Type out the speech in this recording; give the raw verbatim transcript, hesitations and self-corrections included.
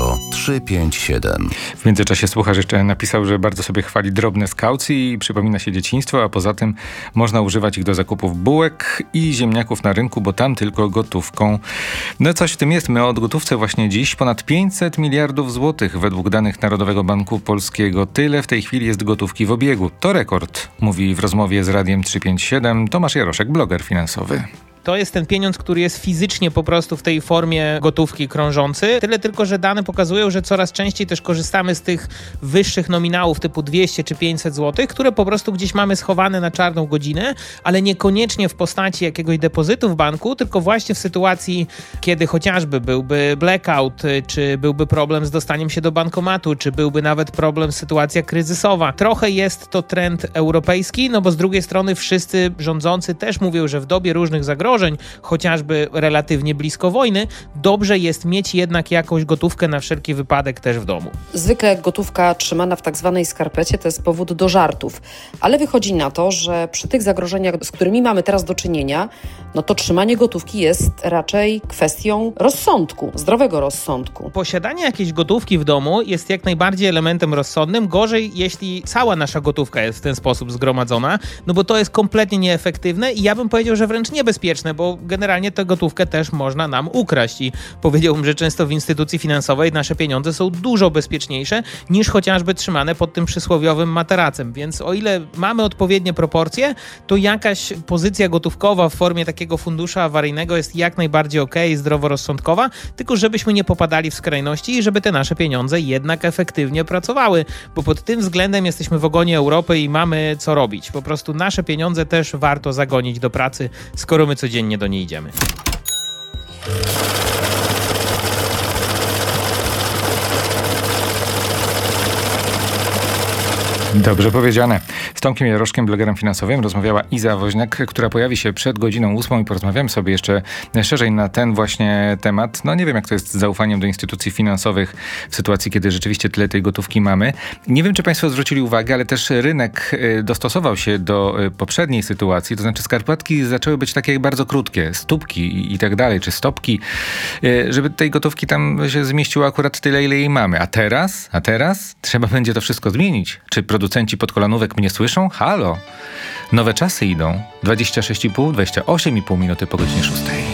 Radio trzysta pięćdziesiąt siedem. W międzyczasie słuchacz jeszcze napisał, że bardzo sobie chwali drobne z kaucji i przypomina się dzieciństwo, a poza tym można używać ich do zakupów bułek i ziemniaków na rynku, bo tam tylko gotówką. No coś w tym jest. My o gotówce właśnie dziś. Ponad pięćset miliardów złotych według danych Narodowego Banku Polskiego. Tyle w tej chwili jest gotówki w obiegu. To rekord, mówi w rozmowie z Radiem trzysta pięćdziesiąt siedem Tomasz Jaroszek, bloger finansowy. To jest ten pieniądz, który jest fizycznie po prostu w tej formie gotówki krążący. Tyle tylko, że dane pokazują, że coraz częściej też korzystamy z tych wyższych nominałów typu dwieście czy pięćset złotych, które po prostu gdzieś mamy schowane na czarną godzinę, ale niekoniecznie w postaci jakiegoś depozytu w banku, tylko właśnie w sytuacji, kiedy chociażby byłby blackout, czy byłby problem z dostaniem się do bankomatu, czy byłby nawet problem, sytuacja kryzysowa. Trochę jest to trend europejski, no bo z drugiej strony wszyscy rządzący też mówią, że w dobie różnych zagrożeń, chociażby relatywnie blisko wojny, dobrze jest mieć jednak jakąś gotówkę na wszelki wypadek też w domu. Zwykle gotówka trzymana w tak zwanej skarpecie to jest powód do żartów, ale wychodzi na to, że przy tych zagrożeniach, z którymi mamy teraz do czynienia, no to trzymanie gotówki jest raczej kwestią rozsądku, zdrowego rozsądku. Posiadanie jakiejś gotówki w domu jest jak najbardziej elementem rozsądnym. Gorzej, jeśli cała nasza gotówka jest w ten sposób zgromadzona, no bo to jest kompletnie nieefektywne i ja bym powiedział, że wręcz niebezpieczne, bo generalnie tę gotówkę też można nam ukraść i powiedziałbym, że często w instytucji finansowej nasze pieniądze są dużo bezpieczniejsze niż chociażby trzymane pod tym przysłowiowym materacem, więc o ile mamy odpowiednie proporcje, to jakaś pozycja gotówkowa w formie takiego funduszu awaryjnego jest jak najbardziej okej, zdroworozsądkowa, tylko żebyśmy nie popadali w skrajności i żeby te nasze pieniądze jednak efektywnie pracowały, bo pod tym względem jesteśmy w ogonie Europy i mamy co robić. Po prostu nasze pieniądze też warto zagonić do pracy, skoro my codziennie do niej idziemy. Dobrze powiedziane. Z Tomkiem Jaroszkiem, blogerem finansowym, rozmawiała Iza Woźniak, która pojawi się przed godziną ósmą i porozmawiamy sobie jeszcze szerzej na ten właśnie temat. No nie wiem, jak to jest z zaufaniem do instytucji finansowych w sytuacji, kiedy rzeczywiście tyle tej gotówki mamy. Nie wiem, czy Państwo zwrócili uwagę, ale też rynek dostosował się do poprzedniej sytuacji, to znaczy skarpetki zaczęły być takie bardzo krótkie, stópki i, i tak dalej, czy stopki, żeby tej gotówki tam się zmieściło akurat tyle, ile jej mamy. A teraz, a teraz trzeba będzie to wszystko zmienić. Czy producenci podkolanówek mnie słyszą? Halo! Nowe czasy idą. dwadzieścia sześć i pół, dwadzieścia osiem i pół minuty po godzinie szóstej.